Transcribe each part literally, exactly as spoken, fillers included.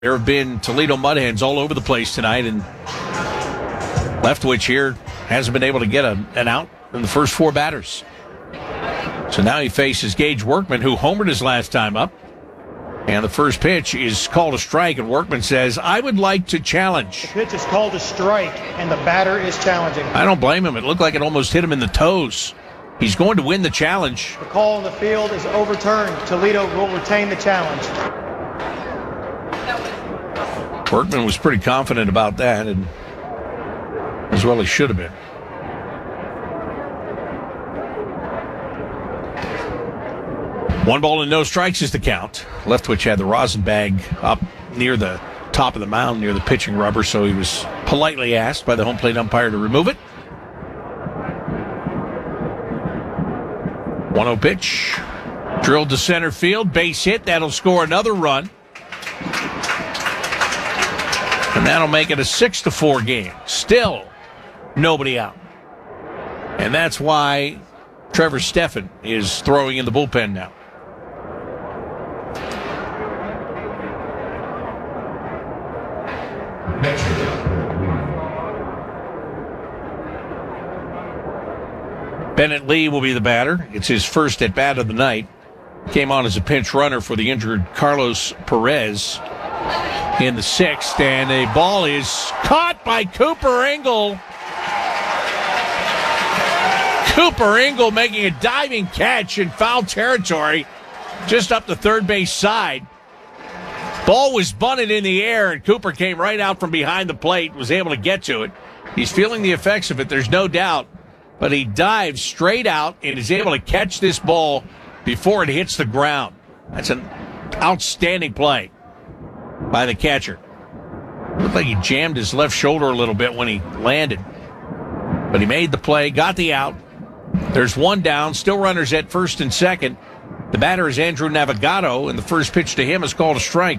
There have been Toledo Mud Hens all over the place tonight, and Leftwich here hasn't been able to get a, an out in the first four batters. So now he faces Gage Workman, who homered his last time up. And the first pitch is called a strike, and Workman says, I would like to challenge. The pitch is called a strike, and the batter is challenging. I don't blame him. It looked like it almost hit him in the toes. He's going to win the challenge. The call on the field is overturned. Toledo will retain the challenge. Workman was pretty confident about that, and as well he should have been. One ball and no strikes is the count. Leftwich had the rosin bag up near the top of the mound, near the pitching rubber, so he was politely asked by the home plate umpire to remove it. one oh pitch. Drilled to center field. Base hit. That'll score another run. And that'll make it a six to four game. Still nobody out. And that's why Trevor Steffen is throwing in the bullpen now. Bennett Lee will be the batter. It's his first at bat of the night. Came on as a pinch runner for the injured Carlos Perez in the sixth, and a ball is caught by Cooper Engel. Cooper Engel making a diving catch in foul territory just up the third base side. Ball was bunted in the air, and Cooper came right out from behind the plate, was able to get to it. He's feeling the effects of it, there's no doubt. But he dives straight out and is able to catch this ball before it hits the ground. That's an outstanding play by the catcher. Looked like he jammed his left shoulder a little bit when he landed. But he made the play, got the out. There's one down, still runners at first and second. The batter is Andrew Navigato, and the first pitch to him is called a strike.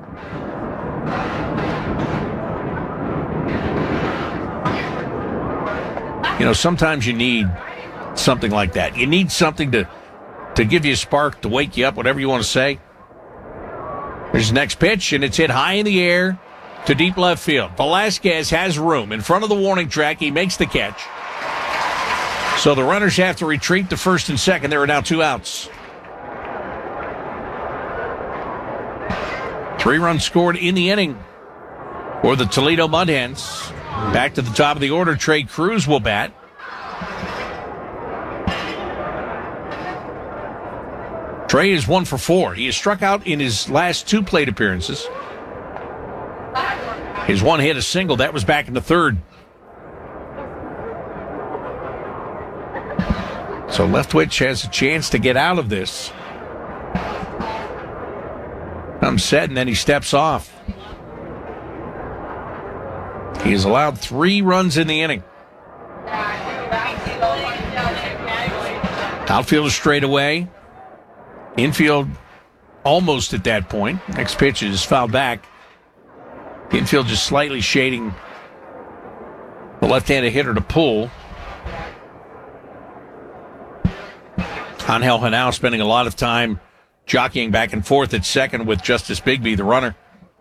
You know, sometimes you need something like that. You need something to, to give you a spark, to wake you up, whatever you want to say. There's the next pitch, and it's hit high in the air to deep left field. Velasquez has room in front of the warning track. He makes the catch. So the runners have to retreat to first and second. There are now two outs. Three runs scored in the inning for the Toledo Mud Hens. Back to the top of the order, Trey Cruz will bat. Trey is one for four. He has struck out in his last two plate appearances. His one hit a single. That was back in the third. So Leftwich has a chance to get out of this. I'm set, and then he steps off. He has allowed three runs in the inning. Outfield is straight away. Infield almost at that point. Next pitch is fouled back. Infield just slightly shading the left-handed hitter to pull. Angel Henao spending a lot of time jockeying back and forth at second with Justice Bigby, the runner.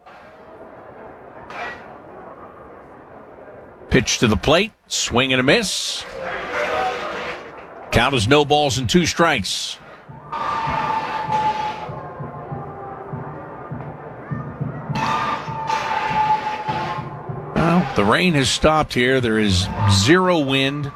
Pitch to the plate, swing and a miss. Count is no balls and two strikes. Well, the rain has stopped here. There is zero wind.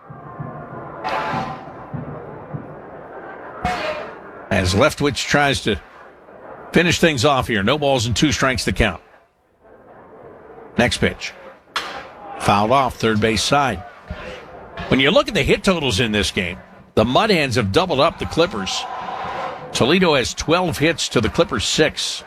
As Leftwich tries to finish things off here. No balls and two strikes to count. Next pitch. Fouled off third base side. When you look at the hit totals in this game, the Mud Hens have doubled up the Clippers. Toledo has twelve hits to the Clippers six.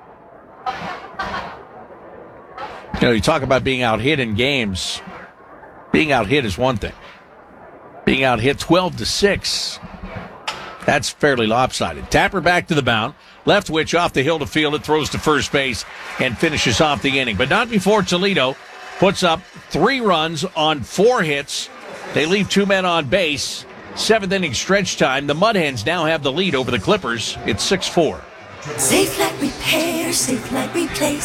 You know, you talk about being out-hit in games. Being out-hit is one thing. Being out-hit twelve to six, that's fairly lopsided. Tapper back to the mound. Leftwich off the hill to field it, throws to first base, and finishes off the inning. But not before Toledo puts up three runs on four hits. They leave two men on base. Seventh inning stretch time. The Mud Hens now have the lead over the Clippers. It's six four. Safe like repair, safe like replace.